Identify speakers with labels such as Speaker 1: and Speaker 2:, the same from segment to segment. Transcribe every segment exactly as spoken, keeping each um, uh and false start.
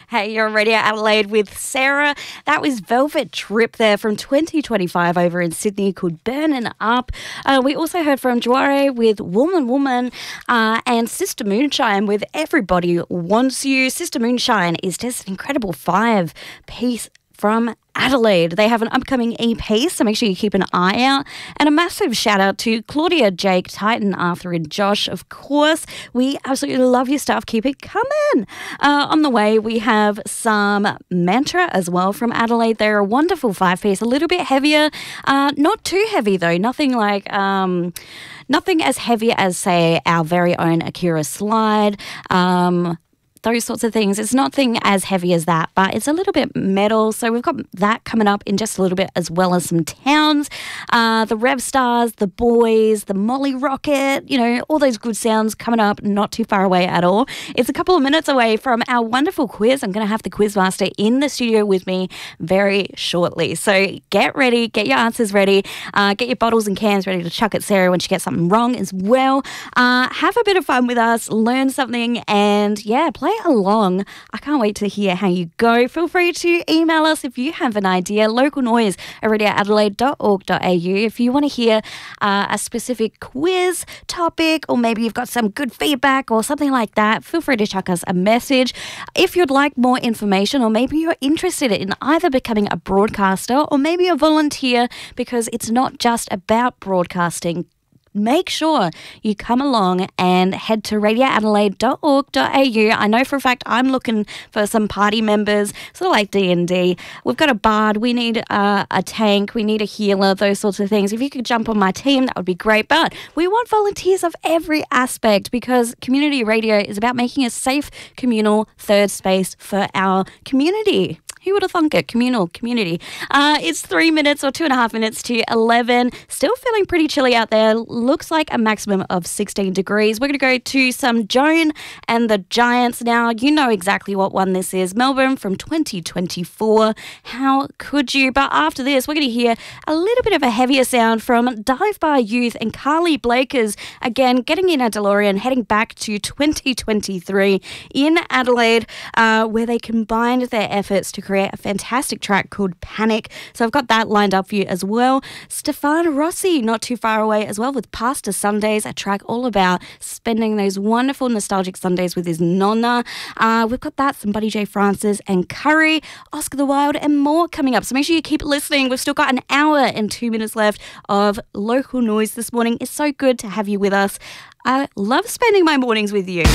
Speaker 1: Hey, you're on Radio Adelaide with Sarah. That was Velvet Trip there from twenty twenty-five over in Sydney called Burnin' Up. Uh, we also heard from Juare with Woman Woman uh, and Sister Moonshine with Everybody Wants You. Sister Moonshine is just an incredible five-piece from Adelaide. They have an upcoming E P, so make sure you keep an eye out. And a massive shout out to Claudia, Jake, Titan, Arthur and Josh, of course. We absolutely love your stuff. Keep it coming. Uh, on the way, we have some Mantra as well from Adelaide. They're a wonderful five-piece, a little bit heavier. Uh, not too heavy, though. Nothing like... Um, nothing as heavy as, say, our very own Akira Slide. Um... Those sorts of things. It's nothing as heavy as that, but it's a little bit metal. So we've got that coming up in just a little bit, as well as some towns. Uh, the Rev Stars, the Boys, the Molly Rocket, you know, all those good sounds coming up not too far away at all. It's a couple of minutes away from our wonderful quiz. I'm going to have the Quizmaster in the studio with me very shortly. So get ready, get your answers ready, uh, get your bottles and cans ready to chuck at Sarah when she gets something wrong as well. Uh, have a bit of fun with us, learn something, and yeah, play along. I can't wait to hear how you go. Feel free to email us if you have an idea. Local noise at radio adelaide dot org dot a u. If you want to hear uh, a specific quiz topic, or maybe you've got some good feedback or something like that, feel free to chuck us a message. If you'd like more information, or maybe you're interested in either becoming a broadcaster or maybe a volunteer, because it's not just about broadcasting, make sure you come along and head to radio adelaide dot org dot a u. I know for a fact I'm looking for some party members, sort of like D and D. We've got a bard, we need uh, a tank, we need a healer, those sorts of things. If you could jump on my team, that would be great. But we want volunteers of every aspect, because community radio is about making a safe communal third space for our community. Who would have thunk it? Communal, community. Uh, it's three minutes or two and a half minutes to eleven. Still feeling pretty chilly out there. Looks like a maximum of sixteen degrees. We're going to go to some Joan and the Giants now. You know exactly what one this is. Melbourne from twenty twenty-four. How could you? But after this, we're going to hear a little bit of a heavier sound from Dive Bar Youth and Carly Blakers. Again, getting in a DeLorean, heading back to twenty twenty-three in Adelaide, uh, where they combined their efforts to create a fantastic track called Panic. So I've got that lined up for you as well. Stefano Rossi, not too far away as well, with Pasta Sundays, a track all about spending those wonderful nostalgic Sundays with his nonna. Uh, we've got that, some Buddy J. Francis and Curry, Oscar the Wild, and more coming up. So make sure you keep listening. We've still got an hour and two minutes left of local noise this morning. It's so good to have you with us. I love spending my mornings with you.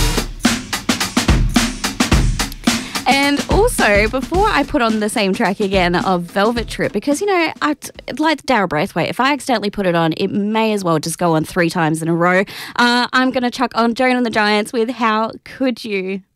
Speaker 1: And also, before I put on the same track again of Velvet Trip, because, you know, I, like Daryl Braithwaite, if I accidentally put it on, it may as well just go on three times in a row. Uh, I'm going to chuck on Joan and the Giants with How Could You?